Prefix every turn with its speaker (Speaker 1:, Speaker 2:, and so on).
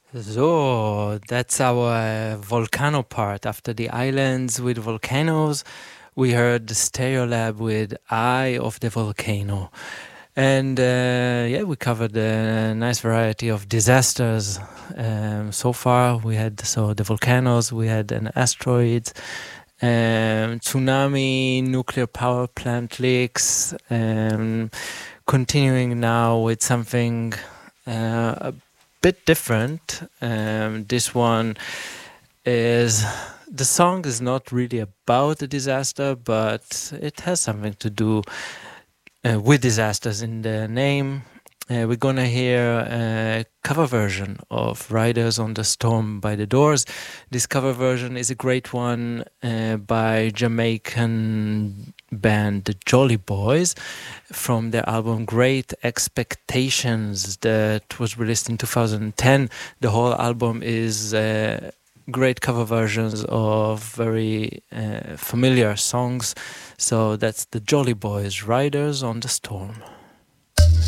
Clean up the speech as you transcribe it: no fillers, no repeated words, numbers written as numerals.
Speaker 1: So that's our volcano part. After the islands with volcanoes, we heard the Stereolab with Eye of the Volcano. And yeah, we covered a nice variety of disasters. So far, we had the volcanoes, we had an asteroid, tsunami, nuclear power plant leaks. Continuing now with something a bit different. This one is the song is not really about a disaster, but it has something to do with disasters in the name. We're gonna hear a cover version of Riders on the Storm by The Doors. This cover version is a great one by Jamaican band The Jolly Boys from their album Great Expectations that was released in 2010. The whole album is great cover versions of very familiar songs. So that's The Jolly Boys, Riders on the Storm.